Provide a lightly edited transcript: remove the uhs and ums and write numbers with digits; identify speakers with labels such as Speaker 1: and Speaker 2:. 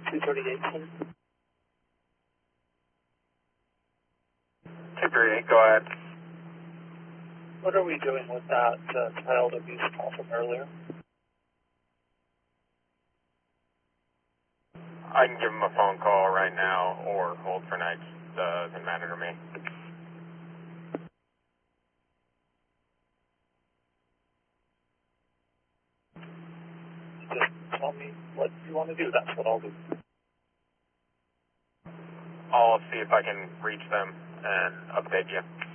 Speaker 1: 238, please.
Speaker 2: 238, go ahead.
Speaker 1: What are we doing with that child abuse call from earlier?
Speaker 2: I can give him a phone call right now or hold for nights. Doesn't matter to me.
Speaker 1: Just tell me what you want to do. That's what I'll do.
Speaker 2: I'll see if I can reach them and update you.